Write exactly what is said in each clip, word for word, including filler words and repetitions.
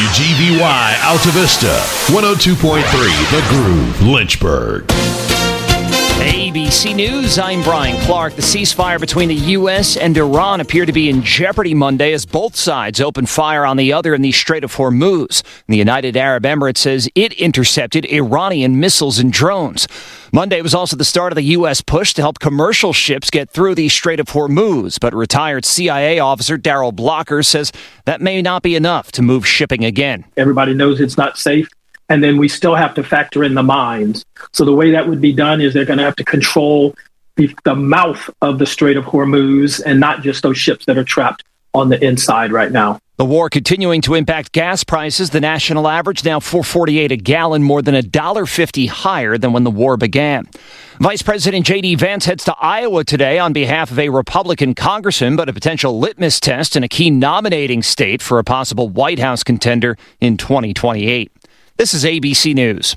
G V Y Alta Vista, one oh two point three The Groove, Lynchburg. A B C News, I'm Brian Clark. The ceasefire between the U S and Iran appeared to be in jeopardy Monday as both sides opened fire on the other in the Strait of Hormuz. The United Arab Emirates says it intercepted Iranian missiles and drones. Monday was also the start of the U S push to help commercial ships get through the Strait of Hormuz, but retired C I A officer Daryl Blocker says that may not be enough to move shipping again. Everybody knows it's not safe. And then we still have to factor in the mines. So the way that would be done is they're going to have to control the, the mouth of the Strait of Hormuz and not just those ships that are trapped on the inside right now. The war continuing to impact gas prices. The national average now four dollars and forty-eight cents a gallon, more than one dollar and fifty cents higher than when the war began. Vice President J D. Vance heads to Iowa today on behalf of a Republican congressman, but a potential litmus test in a key nominating state for a possible White House contender in twenty twenty-eight. This is A B C News.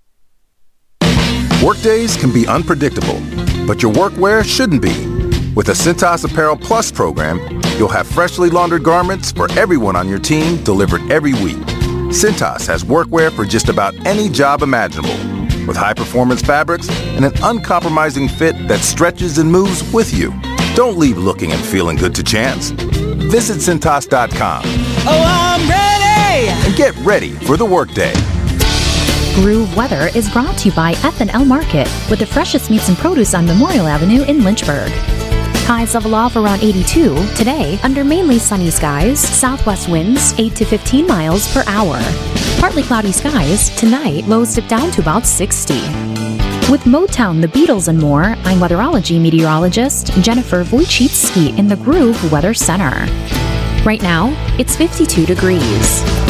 Workdays can be unpredictable, but your workwear shouldn't be. With the Cintas Apparel Plus program, you'll have freshly laundered garments for everyone on your team delivered every week. Cintas has workwear for just about any job imaginable, with high-performance fabrics and an uncompromising fit that stretches and moves with you. Don't leave looking and feeling good to chance. Visit Cintas dot com. Oh, I'm ready! And get ready for the workday. Groove Weather is brought to you by F and L Market, with the freshest meats and produce on Memorial Avenue in Lynchburg. Highs level off around eighty-two. Today, under mainly sunny skies, southwest winds eight to fifteen miles per hour. Partly cloudy skies. Tonight, lows dip down to about sixty. With Motown, the Beatles, and more, I'm weatherology meteorologist Jennifer Wojcicki in the Groove Weather Center. Right now, it's fifty-two degrees.